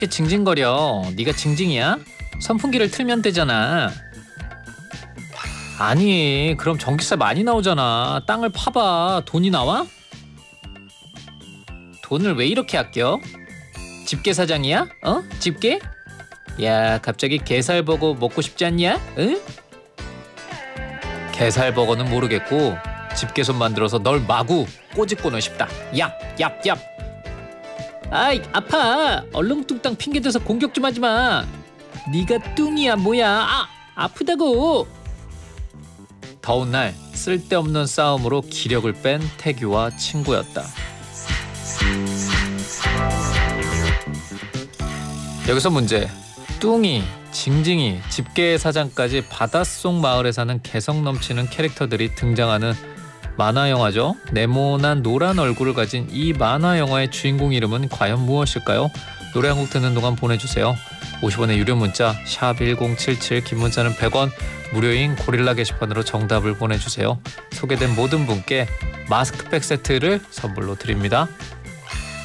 이렇게 징징거려? 네가 징징이야? 선풍기를 틀면 되잖아. 아니, 그럼 전기세 많이 나오잖아. 땅을 파봐. 돈이 나와? 돈을 왜 이렇게 아껴? 집게 사장이야? 어? 집게? 야, 갑자기 게살버거 먹고 싶지 않냐? 응? 게살버거는 모르겠고 집게손 만들어서 널 마구 꼬집고는 싶다. 얍, 얍, 얍. 아이, 아파. 얼렁뚱땅 핑계대서 공격 좀 하지 마. 네가 뚱이야 뭐야. 아, 아프다고. 더운 날 쓸데없는 싸움으로 기력을 뺀 태규와 친구였다. 여기서 문제. 뚱이, 징징이, 집게 사장까지 바닷속 마을에 사는 개성 넘치는 캐릭터들이 등장하는 만화 영화죠. 네모난 노란 얼굴을 가진 이 만화 영화의 주인공 이름은 과연 무엇일까요? 노래 한 곡 듣는 동안 보내주세요. 50원의 유료 문자 샵 1077, 긴 문자는 100원, 무료인 고릴라 게시판으로 정답을 보내주세요. 소개된 모든 분께 마스크팩 세트를 선물로 드립니다.